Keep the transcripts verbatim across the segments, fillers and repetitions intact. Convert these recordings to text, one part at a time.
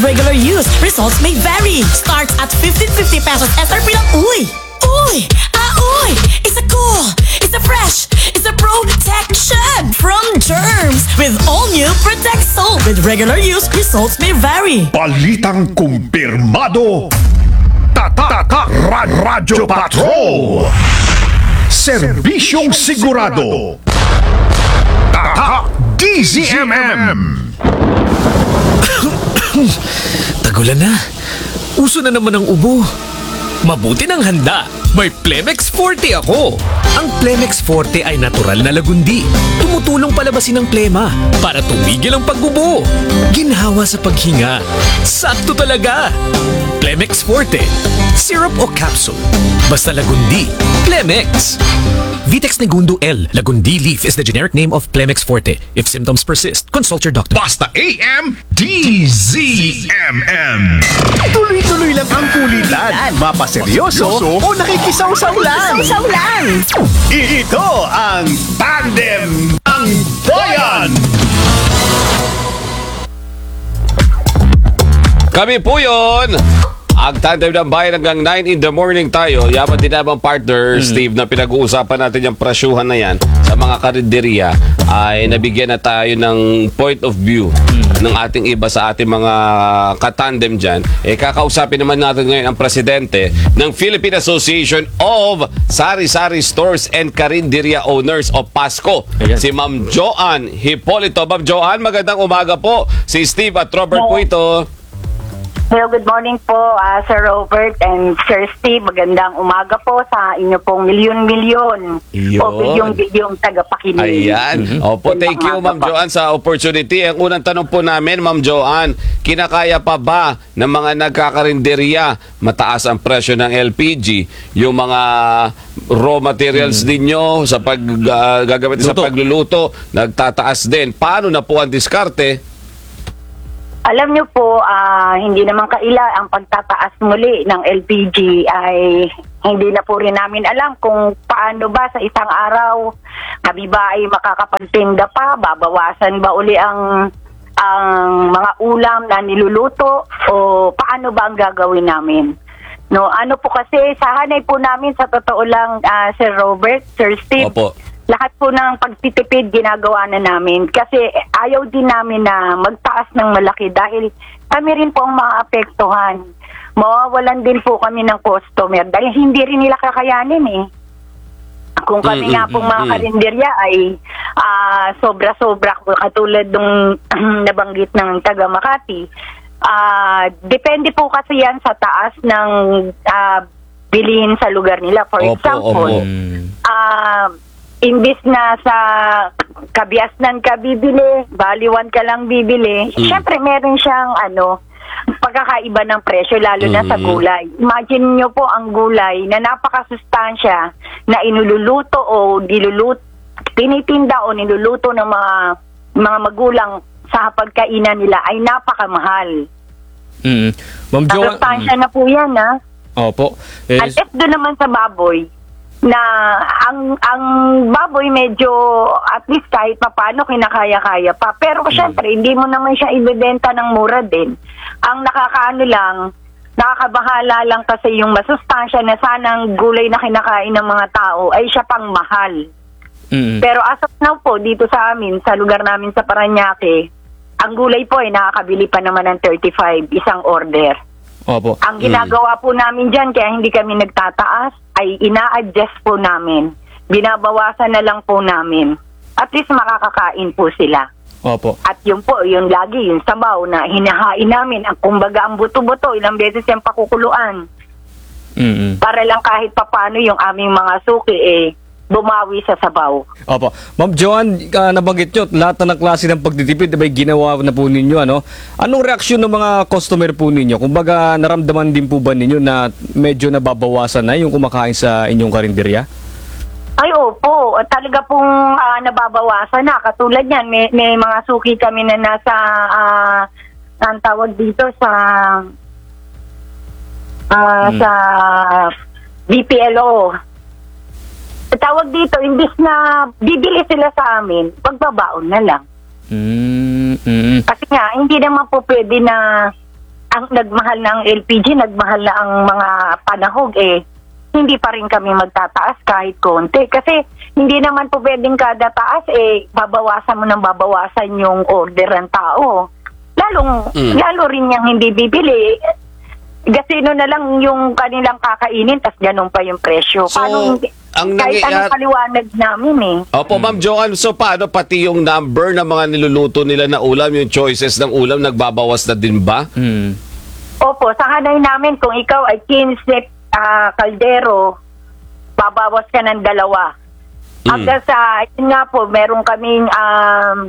regular use, results may vary. Starts at fifteen fifty pesos S R P lang. Uy! Uy! Ah, uy! It's a cool! It's a fresh! It's a protection from germs! With all new Protect Soap. With regular use, results may vary. Balitang kumpirmado. Tatak Rad Radyo Patrol. Serbisyong sigurado. Tatak D Z M M. Tagulan na. Uso na naman ang ubo. Mabuti ng handa. May Plemex Forte ako. Ang Plemex Forte ay natural na lagundi. Tumutulong palabasin ang plema para tumigil ang pagbubo. Ginhawa sa paghinga. Sakto talaga. Plemex Forte. Syrup o capsule. Basta lagundi. Plemex. Vitex Negundo L. Lagundi leaf is the generic name of Plemex Forte. If symptoms persist, consult your doctor. Basta A M D Z M M. Tuloy-tuloy lang ang kulitan. Mapaseryoso o nakikisawsaw lang. Sausaw lang! Ito ang Tandem ng Bayan. Kami po yun! Ang Tandem ng Bayan hanggang nine in the morning tayo. Yaman din naman partner, Steve, na pinag-uusapan natin yung prasyuhan na yan sa mga karinderya ay nabigyan na tayo ng point of view ng ating iba sa ating mga katandem dyan. Eh, kakausapin naman natin ngayon ang presidente ng Philippine Association of Sari-Sari Stores and Karinderya Owners o PASCO. Ayan. Si Ma'am Joanne Hipolito. Ma'am Joanne, magandang umaga po. Si Steve at Robert po ito. Hello, good morning po, uh, Sir Robert and Sir Steve. Magandang umaga po sa inyo pong milyon-milyon Yun. o bilyong-bilyong tagapakinig. Ayan. Mm-hmm. Opo, thank you, Ma'am Joanne, sa opportunity. Ang unang tanong po namin, Ma'am Joanne, kinakaya pa ba ng mga nagkakarinderya mataas ang presyo ng L P G? Yung mga raw materials ninyo sa pag uh, gagamitin sa Luto. pagluluto, nagtataas din. Paano na po ang diskarte? Alam niyo po, ah, hindi naman kaila ang pagtataas muli ng L P G ay hindi na po rin namin alam kung paano ba sa isang araw kami ba ay makakapagtinda pa, babawasan ba uli ang ang mga ulam na niluluto o paano ba ang gagawin namin. No, ano po kasi sa hanay po namin sa totoo lang, ah, Sir Robert, Sir Steve. Opo. Lahat po ng pagtitipid ginagawa na namin kasi ayaw din namin na magtaas ng malaki dahil kami rin po ang maapektuhan. Mawawalan din po kami ng customer dahil hindi rin nila kakayanin eh. Kung kami Mm, nga mm, pong mm, mga mm. karinderya ay ah, sobra-sobra katulad nung nabanggit ng taga Makati. Ah, depende po kasi yan sa taas ng ah, bilihin sa lugar nila. For Opo, example, opo. ah imbis na sa kabiasnan ka bibili, baliwan ka lang bibili, Mm. syempre meron siyang ano, pagkakaiba ng presyo lalo na sa Mm. gulay. Imagine nyo po ang gulay na napakasustansya na inululuto o diluluto, tinitinda o niluluto ng mga mga magulang sa pagkainan nila ay napakamahal. Mm. Ma'am Joanne. Nasustansya na po yan, ha? Opo. Eh, At least doon naman sa baboy, na ang ang baboy medyo at least kahit papaano kinakaya-kaya pa. Pero syempre, hindi mo naman siya ibebenta ng mura din. Ang nakakaano lang, nakakabahala lang kasi yung masustansya na sanang gulay na kinakain ng mga tao ay siya pang mahal. mm. Pero as of now po, dito sa amin, sa lugar namin sa Parañaque, ang gulay po ay nakakabili pa naman ng thirty-five, isang order. Opo. Ang ginagawa po namin dyan, kaya hindi kami nagtataas, ay ina-adjust po namin. Binabawasan na lang po namin. At least makakakain po sila. Opo. At yun po, yun lagi, yung sabaw na hinahain namin, ang kumbaga ang buto-buto, ilang beses yung pakukuluan. Mm. Para lang kahit papano yung aming mga suki, eh, bumawi sa sabaw. Opo. Ma'am Joanne, uh, nabanggit nyo, lahat na ng klase ng pagtitipid, diba, ginawa na po ninyo, ano? Anong reaksyon ng mga customer po ninyo? Kumbaga, naramdaman din po ba ninyo na medyo nababawasan na yung kumakain sa inyong karinderya? Ay, opo. Talaga pong ah, nababawasan na. Katulad yan, may, may mga suki kami na nasa, ah, ang tawag dito, sa, ah, Hmm. sa B P L O. Tawag dito, imbis na bibili sila sa amin, pagbabaon na lang. Mm, mm. Kasi nga, hindi naman po pwede na ang nagmahal na ang L P G, nagmahal na ang mga panahog, eh, hindi pa rin kami magtataas kahit konti. Kasi hindi naman po pwedeng kada taas, eh, babawasan mo ng babawasan yung order ng tao. Lalong, Mm. lalo rin yung hindi bibili. Gasino na lang yung kanilang kakainin, tas ganun pa yung presyo. So, Paano hindi? ang Kahit nangyayari- anong paliwanag namin eh. Opo, Ma'am Joanne, so paano pati yung number ng mga niluluto nila na ulam, yung choices ng ulam, nagbabawas na din ba? Hmm. Opo, sa hanay namin, kung ikaw ay quince ah, kaldero, babawas ka ng dalawa. Mm. Hanggang sa, yun nga po, meron kaming um,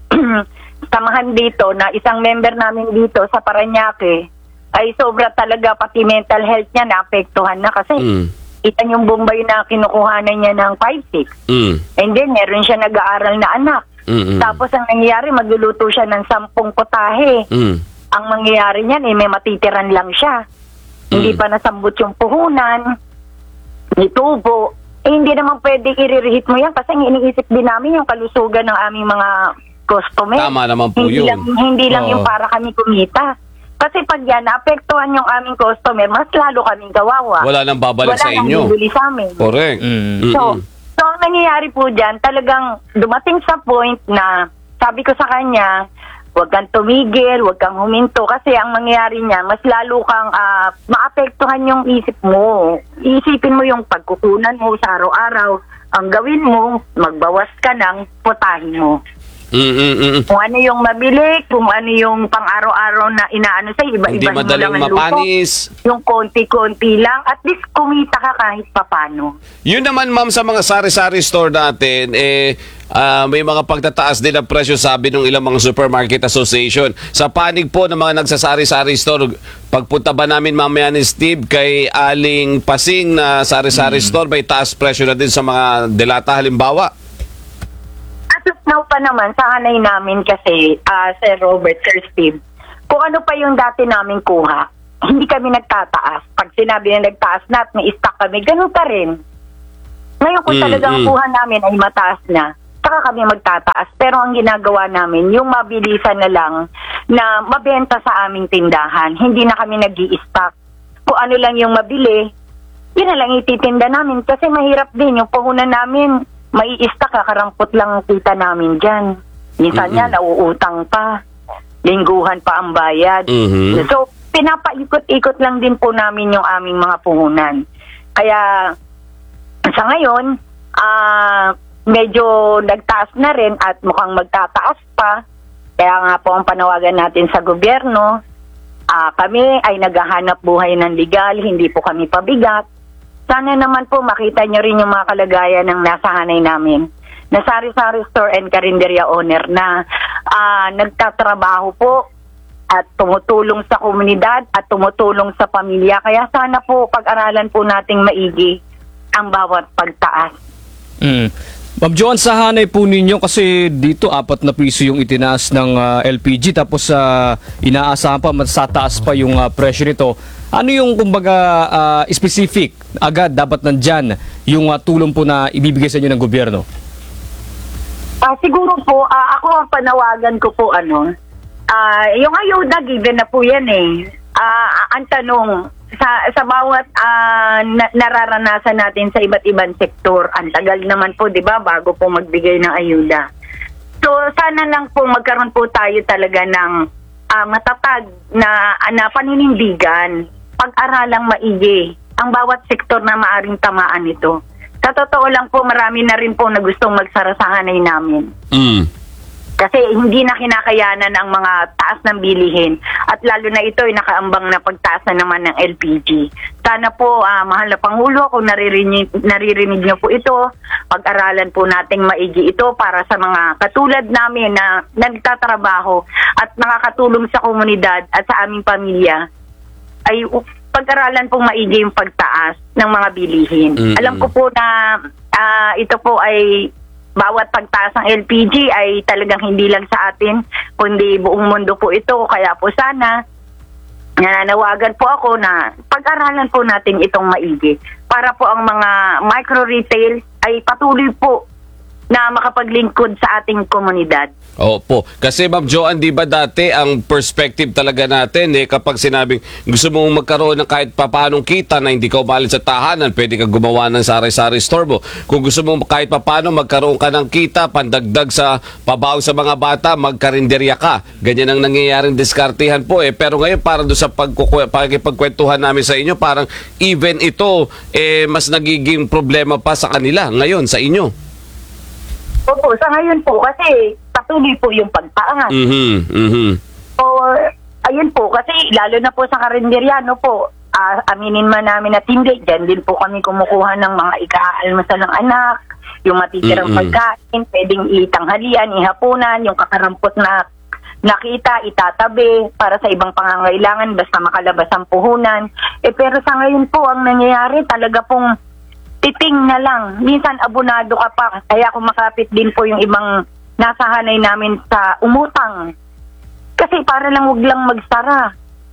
samahan dito na isang member namin dito sa Parañaque ay sobra talaga, pati mental health niya naapektuhan na kasi Mm. itan yung Bombay na kinukuhanan niya ng five six. Mm. And then, meron siya nag-aaral na anak. Mm-mm. Tapos ang nangyayari, magluluto siya ng sampung putahe. Mm. Ang mangyayari niyan, eh, may matitiran lang siya. Hindi pa nasambot yung puhunan, may tubo. Eh, hindi naman pwede i-reheat mo yan kasi iniisip din namin yung kalusugan ng aming mga customer. Tama naman po hindi yun. Lang, hindi lang Oo. yung para kami kumita. Kasi pag yan, naapektuhan yung aming customer, mas lalo kaming kawawa. Wala nang babalik Wala sa nang inyo. bibili sa amin. Correct. Mm. Mm-mm. So, so ang nangyayari po dyan, talagang dumating sa point na sabi ko sa kanya, huwag kang tumigil, huwag kang huminto kasi ang mangyayari niya, mas lalo kang ah, maapektuhan yung isip mo. Isipin mo yung pagkukunan mo sa araw-araw. Ang gawin mo, magbawas ka ng putahin mo. Mm-mm-mm. Kung ano yung mabili, kung ano yung pang-araw-araw na inaano sa iba-iba Hindi mo lang madaling ang luto. mapanis. Yung konti-konti lang, at least kumita ka kahit papano. Yun naman, ma'am, sa mga sari-sari store natin, eh, ah, may mga pagtataas din ang presyo, sabi ng ilang mga supermarket association. Sa panig po ng mga nagsasari-sari store, pagpunta ba namin mamaya ni Steve kay Aling Pasing na sari-sari store, may taas presyo na din sa mga delata halimbawa? As of now pa naman, sa hanay namin kasi, ah, Sir Robert, Sir Steve, kung ano pa yung dati namin kuha, hindi kami nagtataas. Pag sinabi na nagtaas na at may stock kami, ganun pa rin. Ngayon kung Mm, talagang mm. kuha namin ay mataas na, saka kami magtataas. Pero ang ginagawa namin, yung mabilisan na lang na mabenta sa aming tindahan. Hindi na kami nag-i-stock. Kung ano lang yung mabili, yun na lang ititinda namin. Kasi mahirap din yung puhunan namin, may i-stock, kakarampot lang kita namin dyan. Minsan Mm-mm. niya, nauutang pa. Lingguhan pa ang bayad. Mhm. So, pinapaikot-ikot lang din po namin yung aming mga puhunan. Kaya, sa ngayon, ah, medyo nagtaas na rin at mukhang magtataas pa. Kaya nga po ang panawagan natin sa gobyerno, ah, kami ay naghahanap buhay ng legal, hindi po kami pabigat. Sana naman po makita nyo rin yung mga kalagayan ng nasa hanay namin. Na sari-sari store and karinderya owner na ah, nagtatrabaho po at tumutulong sa komunidad at tumutulong sa pamilya. Kaya sana po pag-aralan po nating maigi ang bawat pagtaas. Mm. Ma'am Joanne, sa hanay po ninyo kasi dito apat na piso yung itinaas ng ah, L P G tapos sa inaasahan pa matataas pa yung ah, presyo nito. Ano yung kumbaga ah, specific agad dapat nandyan yung ah, tulong po na ibibigay sa inyo ng gobyerno? Ah, siguro po, ah, ako ang panawagan ko po ano, ah, yung ayuda given na po yan eh. Ah, ang tanong, sa sa bawat ah, na- nararanasan natin sa iba't ibang sektor, ang tagal naman po, 'di ba, bago po magbigay ng ayuda. So sana lang po magkaroon po tayo talaga ng ah, matatag na na paninindigan, pag-aralang maigi ang bawat sektor na maaring tamaan nito. Sa totoo lang po, marami na rin po na gustong magsara sa hanay namin. Mm. Kasi hindi na kinakayanan ang mga taas ng bilihin. At lalo na ito ay nakaambang na pagtaas na naman ng L P G. Sana po, ah, mahal na Pangulo, kung naririnig, naririnig niyo po ito, pag-aralan po nating maigi ito para sa mga katulad namin na nagtatrabaho at nakakatulong sa komunidad at sa aming pamilya. Ay uh, pag-aralan pong maigi yung pagtaas ng mga bilihin. Mm-mm. Alam ko po na ah, ito po ay bawat pagtaas ng L P G ay talagang hindi lang sa atin, kundi buong mundo po ito. Kaya po sana, nananawagan po ako na pag-aralan po natin itong maigi para po ang mga micro-retail ay patuloy po na makapaglingkod sa ating komunidad. Opo. Kasi Ma'am Joanne, di ba dati ang perspective talaga natin eh kapag sinabing gusto mong magkaroon ng kahit papanong kita na hindi ka umalis sa tahanan, pwede ka gumawa ng sari-sari store mo. Kung gusto mong kahit papano magkaroon ka ng kita, pandagdag sa pabaw sa mga bata, magkarinderya ka. Ganyan ang nangyayaring diskartihan po eh. Pero ngayon parang doon sa pagkukwe- pagkipagkwentuhan namin sa inyo, parang even ito eh mas nagiging problema pa sa kanila ngayon, sa inyo. Opo, sa ngayon po, kasi patuloy po yung pagtaas. Mhm. Mhm. Or, ayun po, kasi lalo na po sa karinderya, no po, ah, aminin man namin at hindi, dyan din po kami kumukuha ng mga ikaalmasal ng anak, yung matitirang Mm-mm. pagkain, pwedeng itanghalian, ihapunan, yung kakarampot na nakita, itatabi para sa ibang pangangailangan, basta makalabas ang puhunan. Eh, pero sa ngayon po, ang nangyayari talaga pong titing na lang. Minsan abonado ka pa. Kaya kumakapit din po yung ibang nasa hanay namin sa umutang. Kasi para lang wag lang magsara.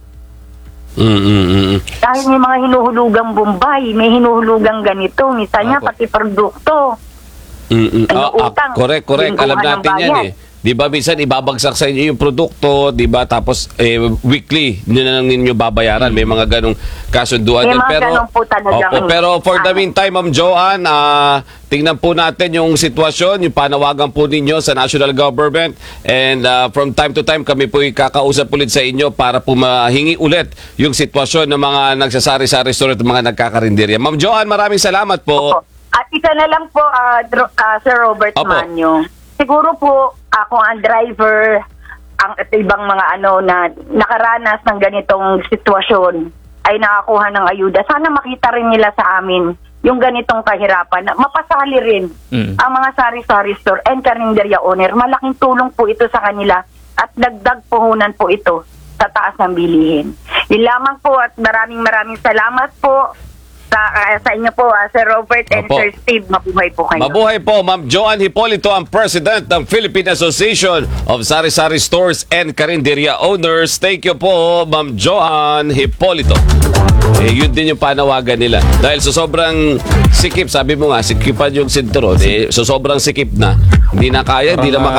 Mm-mm. Dahil may mga hinuhulugang Bombay, may hinuhulugang ganito. Minsan niya Opo. pati produkto. Mm-mm. Ano, Ah, ah, utang. correct, correct. Lingguhan Alam ng natin yan bayad. eh. Di ba minsan ibabagsak sa inyo yung produkto, di ba? Tapos eh, weekly, nyo na lang ninyo babayaran. May mga ganong kasunduan May yan. mga Pero, ganon po talagang- Opo, pero for the ano. meantime, Ma'am Joanne, ah, tingnan po natin yung sitwasyon, yung panawagan po ninyo sa national government. And ah, from time to time, kami po kakausap ulit sa inyo para po mahingi ulit yung sitwasyon ng mga nagsasari-sari store at mga nagkakarinderya. Ma'am Joanne, maraming salamat po. Opo. At isa na lang po, ah, Dro- ah, Sir Robert Opo. Manyo. Siguro po, ako ang driver, ang at ibang mga ano na nakaranas ng ganitong sitwasyon ay nakakuha ng ayuda. Sana makita rin nila sa amin yung ganitong kahirapan na mapasali rin Mm. ang mga sari-sari store and karinderya owner. Malaking tulong po ito sa kanila at dagdag puhunan po ito sa taas ng bilihin. Yun lamang po at maraming maraming salamat po sa, ah, sa inyo po, ah, Sir Robert and Opo. Sir Steve. Mabuhay po kayo. Mabuhay po, Ma'am Joanne Hipolito, ang President ng Philippine Association of Sari-Sari Stores and Carinderia Owners. Thank you po, Ma'am Joanne Hipolito. Eh, yun din yung panawagan nila. Dahil sa sobrang sikip, sabi mo nga, sikipan yung sinturon, eh, sa sobrang sikip na, hindi na kaya, hindi na Parang, maka